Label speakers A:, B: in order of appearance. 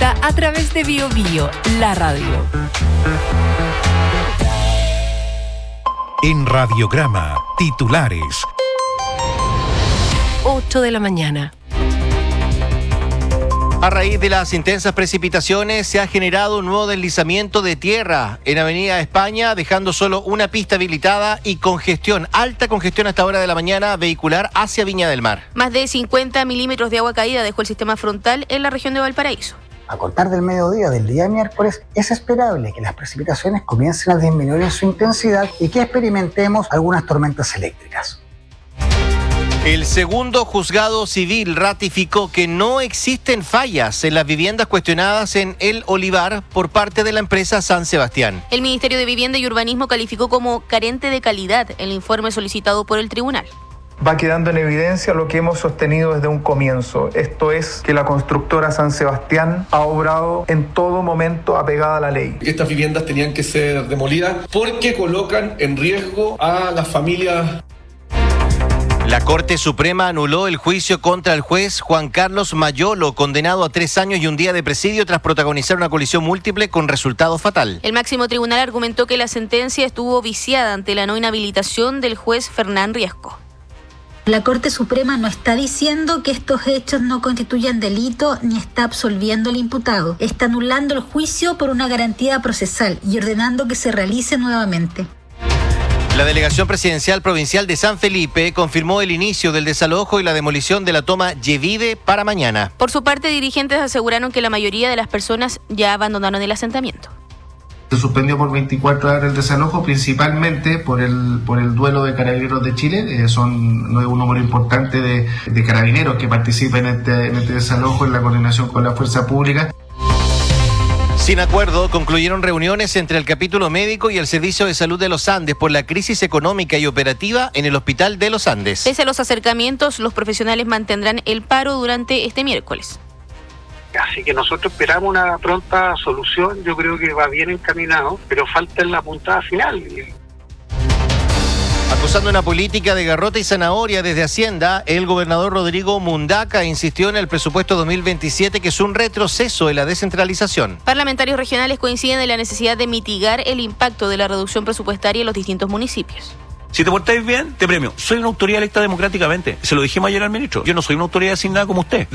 A: directa a través de BioBio, la radio.
B: En Radiograma, titulares.
A: 8 de la mañana.
C: A raíz de las intensas precipitaciones se ha generado un nuevo deslizamiento de tierra en Avenida España, dejando solo una pista habilitada y congestión, alta congestión hasta hora de la mañana vehicular hacia Viña del Mar.
D: Más de 50 milímetros de agua caída dejó el sistema frontal en la región de Valparaíso.
E: A contar del mediodía del día miércoles, es esperable que las precipitaciones comiencen a disminuir en su intensidad y que experimentemos algunas tormentas eléctricas.
C: El segundo juzgado civil ratificó que no existen fallas en las viviendas cuestionadas en El Olivar por parte de la empresa San Sebastián.
D: El Ministerio de Vivienda y Urbanismo calificó como carente de calidad el informe solicitado por el tribunal.
F: Va quedando en evidencia lo que hemos sostenido desde un comienzo. Esto es que la constructora San Sebastián ha obrado en todo momento apegada a la ley.
G: Estas viviendas tenían que ser demolidas porque colocan en riesgo a las familias.
C: La Corte Suprema anuló el juicio contra el juez Juan Carlos Mayolo, condenado a 3 años y un día de presidio tras protagonizar una colisión múltiple con resultado fatal.
D: El máximo tribunal argumentó que la sentencia estuvo viciada ante la no inhabilitación del juez Fernán Riesco.
H: La Corte Suprema no está diciendo que estos hechos no constituyan delito ni está absolviendo al imputado. Está anulando el juicio por una garantía procesal y ordenando que se realice nuevamente.
C: La Delegación Presidencial Provincial de San Felipe confirmó el inicio del desalojo y la demolición de la toma Yevide para mañana.
D: Por su parte, dirigentes aseguraron que la mayoría de las personas ya abandonaron el asentamiento.
I: Se suspendió por 24 horas el desalojo, principalmente por el duelo de Carabineros de Chile. No es un número importante de carabineros que participan en este desalojo en la coordinación con la fuerza pública.
C: Sin acuerdo, concluyeron reuniones entre el capítulo médico y el Servicio de Salud de los Andes por la crisis económica y operativa en el Hospital de los Andes.
D: Pese a los acercamientos, los profesionales mantendrán el paro durante este miércoles.
J: Así que nosotros esperamos una pronta solución. Yo creo que va bien encaminado, pero falta en la puntada final.
C: Acusando una política de garrote y zanahoria desde Hacienda, el gobernador Rodrigo Mundaca insistió en el presupuesto 2027 que es un retroceso en la descentralización.
D: Parlamentarios regionales coinciden en la necesidad de mitigar el impacto de la reducción presupuestaria en los distintos municipios.
K: Si te portáis bien, te premio. Soy una autoridad electa democráticamente. Se lo dijimos ayer al ministro. Yo no soy una autoridad asignada como usted.